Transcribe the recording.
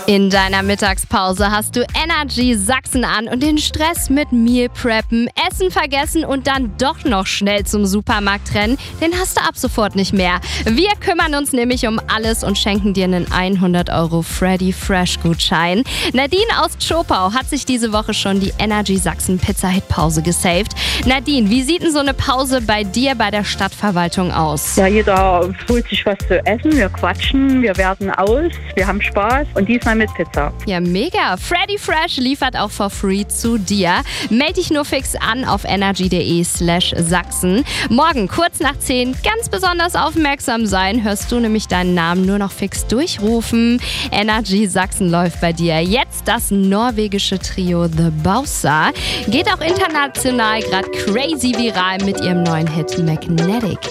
In deiner Mittagspause hast du Energy Sachsen an und den Stress mit Meal Preppen, Essen vergessen und dann doch noch schnell zum Supermarkt rennen, den hast du ab sofort nicht mehr. Wir kümmern uns nämlich um alles und schenken dir einen 100 € Freddy Fresh Gutschein. Nadine aus Zschopau hat sich diese Woche schon die Energy Sachsen Pizza Hit Pause gesaved. Nadine, wie sieht denn so eine Pause bei dir bei der Stadtverwaltung aus? Ja, jeder holt sich was zu essen, wir quatschen, wir werten aus, wir haben Spaß und diesmal mit Pizza. Ja, mega. Freddy Fresh liefert auch for free zu dir. Meld dich nur fix an auf energy.de/Sachsen. Morgen kurz nach 10 ganz besonders aufmerksam sein, hörst du nämlich deinen Namen nur noch fix durchrufen. Energy Sachsen läuft bei dir. Jetzt das norwegische Trio The Bausa. Geht auch international gerade crazy viral mit ihrem neuen Hit Magnetic.